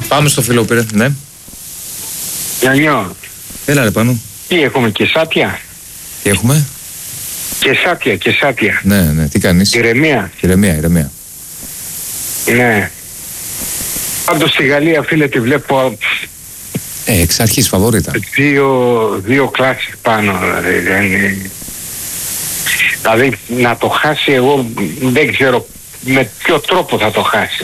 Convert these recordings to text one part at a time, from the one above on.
Πάμε στο φιλόπηρε, ναι. Γιαννιό. Έλα ρε Πάνο. Τι έχουμε, και σάτια? Τι έχουμε? Και σάτια. Ναι, τι κάνεις? Ηρεμία. Ηρεμία. Ναι. Πάντως στη Γαλλία, φίλε, τη βλέπω εξ αρχής φαβορίτα. δύο κλάσεις πάνω, δηλαδή να το χάσει, εγώ δεν ξέρω με ποιο τρόπο θα το χάσει.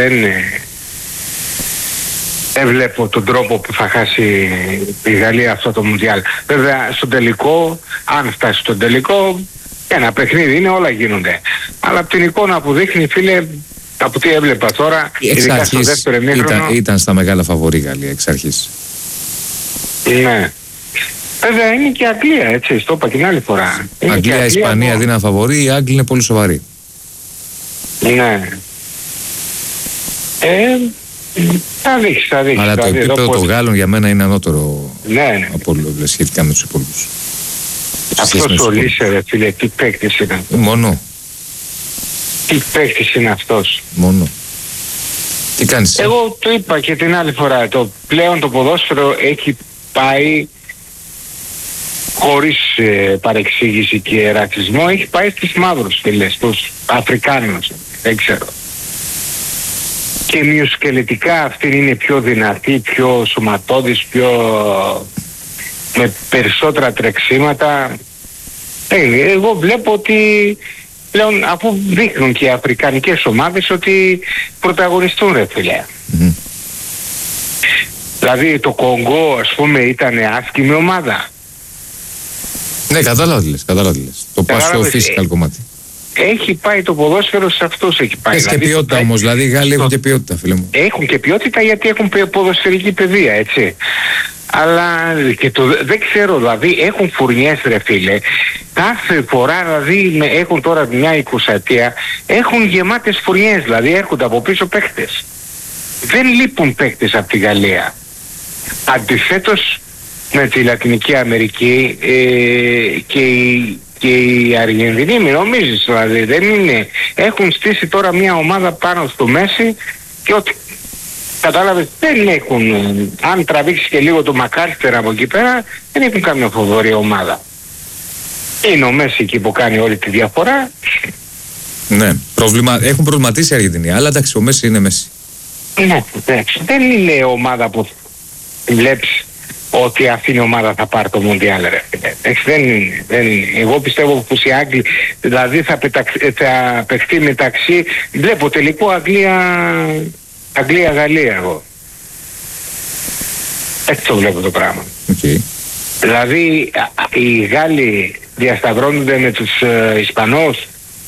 Δεν βλέπω τον τρόπο που θα χάσει η Γαλλία αυτό το Μουντιάλ. Βέβαια στο τελικό, αν φτάσει στο τελικό, ένα παιχνίδι είναι, όλα γίνονται. Αλλά από την εικόνα που δείχνει, φίλε, από τι έβλεπα τώρα, ειδικά στο δεύτερο ημίχρονο, ήταν στα μεγάλα φαβορί η Γαλλία εξ αρχής. Ναι. Βέβαια είναι και Αγγλία, έτσι, το είπα και την άλλη φορά. Αγγλία, Ισπανία δίναν φαβορί, οι Άγγλοι είναι πολύ σοβαροί. Ναι. Θα δείξει. Αλλά το επίπεδο των Γάλλων για μένα είναι ανώτερο, ναι. Από σχετικά με τους υπόλοιπους. Αυτός ο Λίσερ, φίλε, τι παίκτης είναι? Μόνο. Τι παίκτης είναι αυτός? Μόνο. Τι κάνεις? Εγώ το είπα και την άλλη φορά, πλέον το ποδόσφαιρο έχει πάει, χωρίς παρεξήγηση και ρατσισμό, έχει πάει στις μαύρους, φίλε, στους Αφρικάνους, δεν ξέρω. Και μυοσκελετικά αυτή είναι πιο δυνατή, πιο σωματώδης, με περισσότερα τρεξίματα. Εγώ βλέπω ότι πλέον, αφού δείχνουν και οι αφρικανικές ομάδες, ότι πρωταγωνιστούν, ρε φίλε. Δηλαδή το Κονγκό, ας πούμε, ήταν άσχημη ομάδα. Ναι, κατάλαβα τι λες. Το πας στο physical κομμάτι. Έχει πάει το ποδόσφαιρο, σε αυτός έχει πάει. Έχει και ποιότητα όμως, δηλαδή οι Γάλλοι έχουν και ποιότητα, φίλε μου. Έχουν και ποιότητα γιατί έχουν ποδοσφαιρική παιδεία, έτσι. Αλλά και δεν ξέρω, δηλαδή έχουν φουρνιές, ρε φίλε. Κάθε φορά, δηλαδή έχουν τώρα μια 20ετία, έχουν γεμάτες φουρνιές, δηλαδή έρχονται από πίσω παίκτες. Δεν λείπουν παίκτες από τη Γαλλία. Αντιθέτως με τη Λατινική Αμερική και η Αργεντινή, μην νομίζεις, δηλαδή δεν είναι. Έχουν στήσει τώρα μια ομάδα πάνω στο Μέση και ότι κατάλαβες, δεν έχουν, αν τραβήξεις και λίγο το Μακάλιστερ από εκεί πέρα, δεν έχουν καμία φοβερή ομάδα. Είναι ο Μέση εκεί που κάνει όλη τη διαφορά. Ναι, έχουν προβληματίσει οι Αργεντινοί, αλλά εντάξει, ο Μέση είναι Μέση. Ναι, εντάξει, δεν είναι ομάδα που βλέπεις ότι αυτή η ομάδα θα πάρει το Μουντιάλ, ρε. Δεν είναι. Εγώ πιστεύω πως οι Άγγλοι, δηλαδή θα παιχτεί μεταξύ, βλέπω τελικό Αγγλία-Γαλλία εγώ. Έτσι το βλέπω το πράγμα. Okay. Δηλαδή οι Γάλλοι διασταυρώνονται με τους Ισπανούς.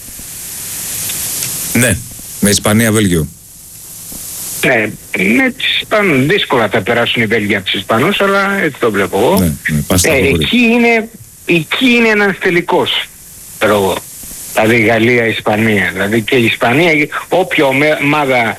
Ναι, με Ισπανία-Βέλγιο. Ναι, με τους Ισπανούς. Δύσκολα θα περάσουν οι Βέλγοι από τους Ισπανούς, αλλά έτσι το βλέπω εγώ. Ναι, εκεί είναι ένας τελικός, ξέρω εγώ. Δηλαδή Γαλλία-Ισπανία. Δηλαδή και η Ισπανία, όποια ομάδα